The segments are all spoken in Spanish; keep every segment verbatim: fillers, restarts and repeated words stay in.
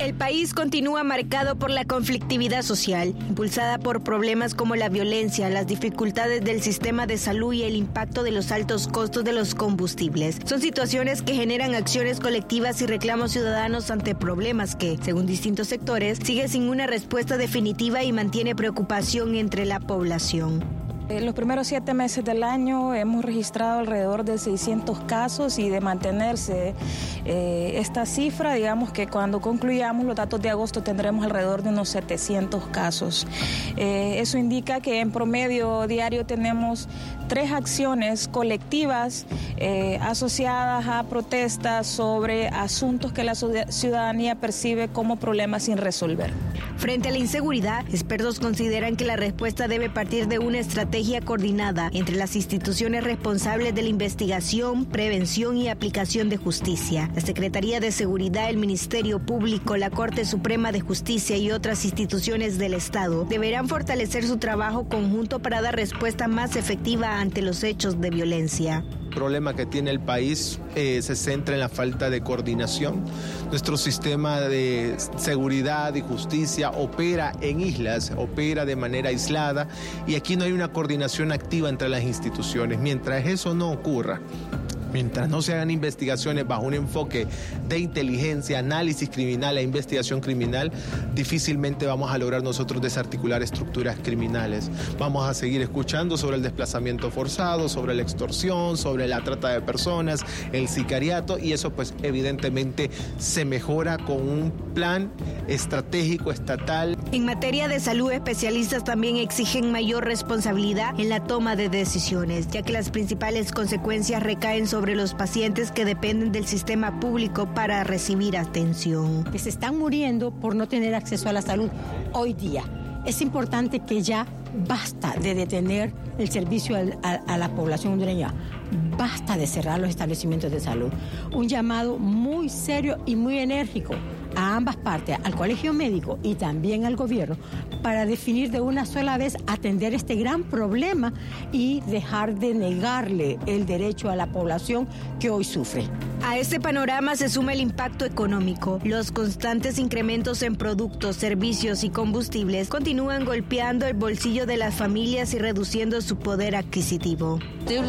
El país continúa marcado por la conflictividad social, impulsada por problemas como la violencia, las dificultades del sistema de salud y el impacto de los altos costos de los combustibles. Son situaciones que generan acciones colectivas y reclamos ciudadanos ante problemas que, según distintos sectores, sigue sin una respuesta definitiva y mantiene preocupación entre la población. En los primeros siete meses del año hemos registrado alrededor de seiscientos casos y de mantenerse eh, esta cifra, digamos que cuando concluyamos los datos de agosto tendremos alrededor de unos setecientos casos. Eh, eso indica que en promedio diario tenemos tres acciones colectivas eh, asociadas a protestas sobre asuntos que la ciudadanía percibe como problemas sin resolver. Frente a la inseguridad, expertos consideran que la respuesta debe partir de una estrategia coordinada entre las instituciones responsables de la investigación, prevención y aplicación de justicia. La Secretaría de Seguridad, el Ministerio Público, la Corte Suprema de Justicia y otras instituciones del Estado deberán fortalecer su trabajo conjunto para dar respuesta más efectiva ante los hechos de violencia. El problema que tiene el país eh, se centra en la falta de coordinación. Nuestro sistema de seguridad y justicia opera en islas, opera de manera aislada y aquí no hay una coordinación activa entre las instituciones. Mientras eso no ocurra, mientras no se hagan investigaciones bajo un enfoque de inteligencia, análisis criminal e investigación criminal, difícilmente vamos a lograr nosotros desarticular estructuras criminales. Vamos a seguir escuchando sobre el desplazamiento forzado, sobre la extorsión, sobre la trata de personas, el sicariato, y eso pues evidentemente se mejora con un plan estratégico estatal. En materia de salud, especialistas también exigen mayor responsabilidad en la toma de decisiones, ya que las principales consecuencias recaen sobre sobre los pacientes que dependen del sistema público para recibir atención. Que se están muriendo por no tener acceso a la salud hoy día. Es importante que ya basta de detener el servicio a, a, a la población hondureña. Basta de cerrar los establecimientos de salud. Un llamado muy serio y muy enérgico a ambas partes, al colegio médico y también al gobierno, para definir de una sola vez atender este gran problema y dejar de negarle el derecho a la población que hoy sufre. A este panorama se suma el impacto económico. Los constantes incrementos en productos, servicios y combustibles continúan golpeando el bolsillo de las familias y reduciendo su poder adquisitivo.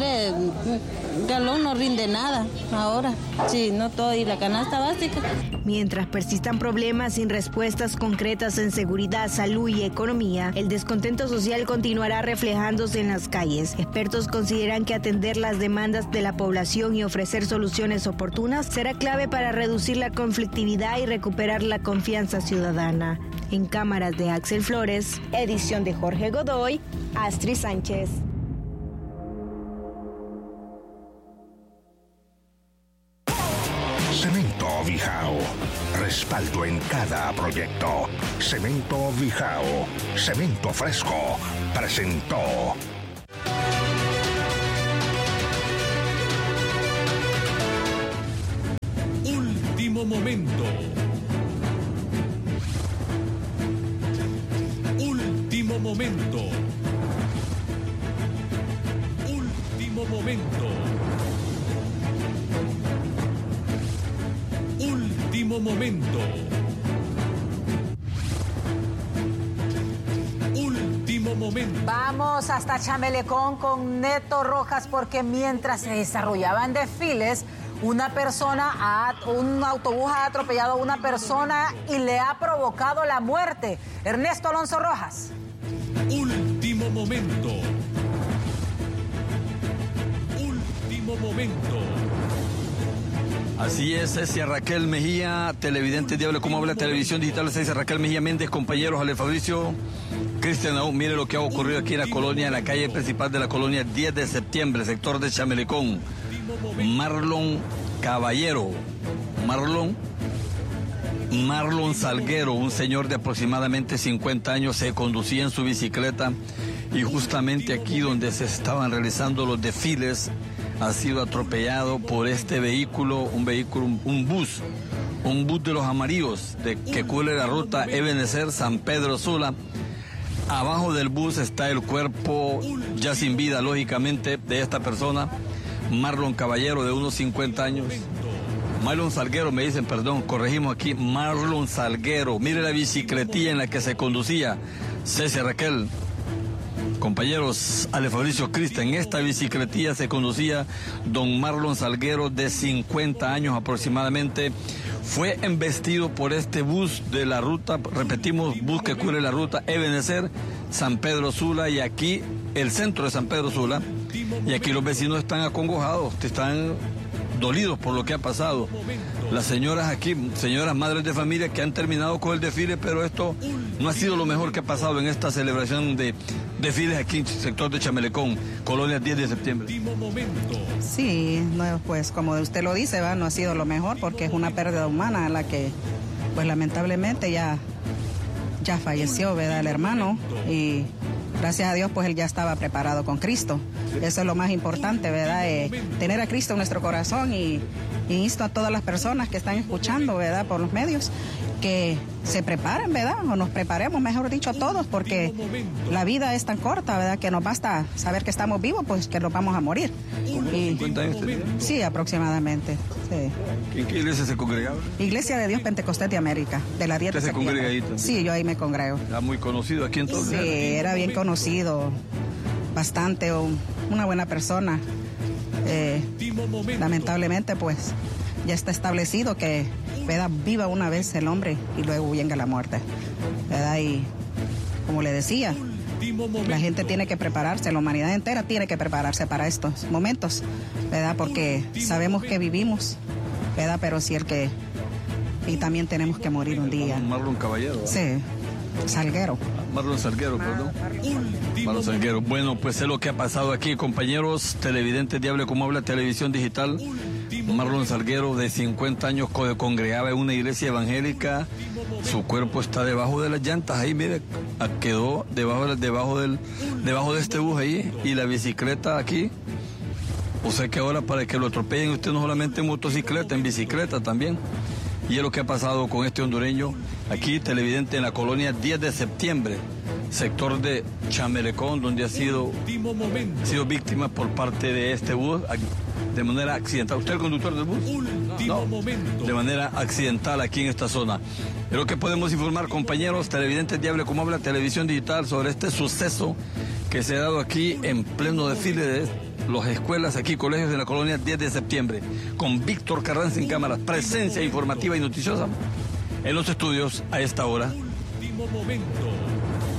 El galón no rinde nada ahora, sí, no todo, y la canasta básica. Mientras persistan problemas sin respuestas concretas en seguridad, salud y economía, el descontento social continuará reflejándose en las calles. Expertos consideran que atender las demandas de la población y ofrecer soluciones oportunas será clave para reducir la conflictividad y recuperar la confianza ciudadana. En cámaras de Axel Flores, edición de Jorge Godoy, Astrid Sánchez. Cemento Bijao. Respaldo en cada proyecto. Cemento Bijao. Cemento fresco. Presentó. Último momento. Último momento. Último momento. Último momento. Último momento. Vamos hasta Chamelecón con Neto Rojas, porque mientras se desarrollaban desfiles, una persona, ha, un autobús ha atropellado a una persona y le ha provocado la muerte. Ernesto Alonso Rojas. Último momento. Último momento. Así es, Cecia Raquel Mejía, televidente Diablo, ¿cómo habla Televisión Digital? Cecia Raquel Mejía Méndez, compañeros, Ale Fabricio, Cristian Aún. Mire lo que ha ocurrido aquí en la colonia, en la calle principal de la colonia diez de septiembre, sector de Chamelecón. Marlon Caballero, Marlon, Marlon Salguero, un señor de aproximadamente cincuenta años, se conducía en su bicicleta y justamente aquí donde se estaban realizando los desfiles, ha sido atropellado por este vehículo, un vehículo, un bus, un bus de los amarillos de, que cubre la ruta Ebenezer San Pedro Sula. Abajo del bus está el cuerpo ya sin vida, lógicamente, de esta persona, Marlon Caballero, de unos cincuenta años. Marlon Salguero, me dicen, perdón, corregimos aquí, Marlon Salguero. Mire la bicicletilla en la que se conducía Ceci Raquel. Compañeros, Ale Fabricio Cristian, en esta bicicletilla se conducía don Marlon Salguero, de cincuenta años aproximadamente. Fue embestido por este bus de la ruta, repetimos, bus que cubre la ruta Ebenezer, San Pedro Sula, y aquí el centro de San Pedro Sula, y aquí los vecinos están acongojados, están dolidos por lo que ha pasado. Las señoras aquí, señoras madres de familia que han terminado con el desfile, pero esto no ha sido lo mejor que ha pasado en esta celebración de desfiles aquí en el sector de Chamelecón, Colonia diez de septiembre. Sí, no, pues como usted lo dice, ¿va? No ha sido lo mejor porque es una pérdida humana a la que, pues lamentablemente ya, ya falleció, ¿verdad? El hermano, y gracias a Dios, pues él ya estaba preparado con Cristo. Eso es lo más importante, ¿verdad? Eh, tener a Cristo en nuestro corazón, y, y insto a todas las personas que están escuchando, ¿verdad? Por los medios, que se preparen, ¿verdad? O nos preparemos, mejor dicho, todos, porque la vida es tan corta, ¿verdad? Que nos basta saber que estamos vivos, pues que nos vamos a morir. Y, cincuenta años tenía? Sí, aproximadamente. Sí. ¿En qué iglesia se congregaba? Iglesia de Dios Pentecostés de América, de la diez de ¿Usted se congrega ahí también? Sí, yo ahí me congrego. ¿Era muy conocido aquí entonces? Sí, era bien conocido, bastante, un, una buena persona. Eh, lamentablemente, pues, ya está establecido que, ¿verdad? Viva una vez el hombre y luego venga la muerte, ¿verdad? Y como le decía, la gente tiene que prepararse, la humanidad entera tiene que prepararse para estos momentos, ¿verdad? Porque sabemos que vivimos, ¿verdad? Pero si el que... Y también tenemos que morir un día. Marlon Caballero, ¿verdad? Sí, Salguero. Marlon Salguero, perdón. Marlon Salguero. Bueno, pues es lo que ha pasado aquí, compañeros televidentes de Hable Como Habla Televisión Digital. Marlon Salguero, de cincuenta años, congregaba en una iglesia evangélica. Su cuerpo está debajo de las llantas. Ahí, mire, quedó debajo, debajo, del, debajo de este bus ahí. Y la bicicleta aquí. O sea que ahora, para que lo atropellen usted, no solamente en motocicleta, en bicicleta también. Y es lo que ha pasado con este hondureño aquí, televidente, en la colonia diez de septiembre, sector de Chamelecón, donde ha sido, sido víctima por parte de este bus de manera accidental. ¿Usted es el conductor del bus? No, de manera accidental aquí en esta zona. Es lo que podemos informar, compañeros televidentes de Hable Como Habla Televisión Digital, sobre este suceso que se ha dado aquí en pleno desfile de las escuelas, aquí colegios de la colonia diez de septiembre, con Víctor Carranza en cámaras, presencia informativa y noticiosa en los estudios a esta hora. Último momento.